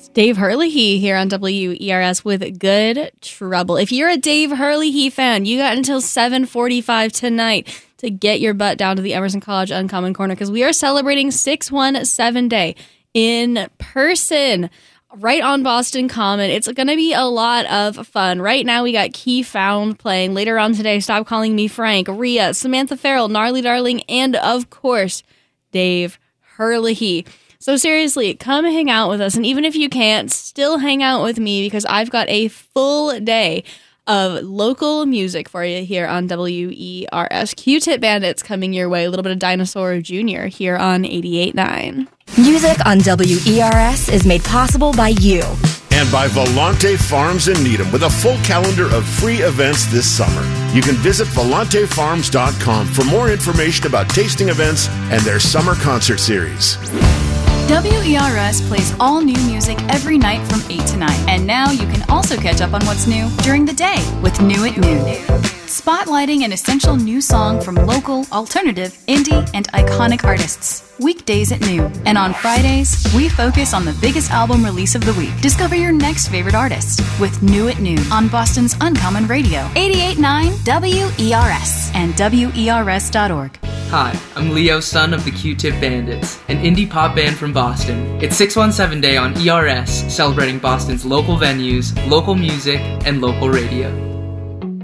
Dave Herlihy here on WERS with Good Trouble. If you're a Dave Herlihy fan, you got until 7:45 tonight to get your butt down to the Emerson College Uncommon Corner because we are celebrating 617 Day in person right on Boston Common. It's going to be a lot of fun. Right now, we got Key Found playing. Later on today, Stop Calling Me Frank, Rhea, Samantha Farrell, Gnarly Darling, and of course, Dave Herlihy. So seriously, come hang out with us. And even if you can't, still hang out with me because I've got a full day of local music for you here on WERS. Q-Tip Bandits coming your way. A little bit of Dinosaur Jr. here on 88.9. Music on WERS is made possible by you. And by Volante Farms in Needham with a full calendar of free events this summer. You can visit volantefarms.com for more information about tasting events and their summer concert series. WERS plays all new music every night from 8 to 9. And now you can also catch up on what's new during the day with New at Noon. Spotlighting an essential new song from local, alternative, indie, and iconic artists. Weekdays at noon. And on Fridays, we focus on the biggest album release of the week. Discover your next favorite artist with New at Noon on Boston's Uncommon Radio. 88.9 WERS and WERS.org. Hi, I'm Leo, son of the Q-Tip Bandits, an indie pop band from Boston. It's 617 Day on ERS, celebrating Boston's local venues, local music, and local radio.